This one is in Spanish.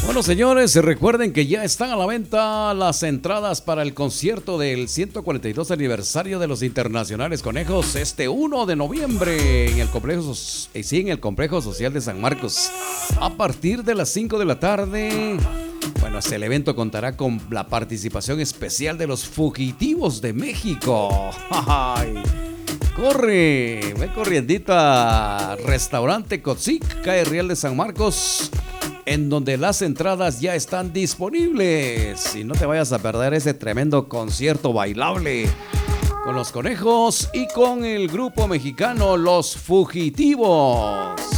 Bueno, señores, recuerden que ya están a la venta las entradas para el concierto del 142 aniversario de los Internacionales Conejos este 1 de noviembre en el complejo social de San Marcos a partir de las 5 de la tarde. Bueno, el evento contará con la participación especial de los Fugitivos de México. ¡Ay! Corre, ve corriendito a Restaurante Cotzic, calle Real de San Marcos, en donde las entradas ya están disponibles. Y no te vayas a perder ese tremendo concierto bailable con los Conejos y con el grupo mexicano Los Fugitivos.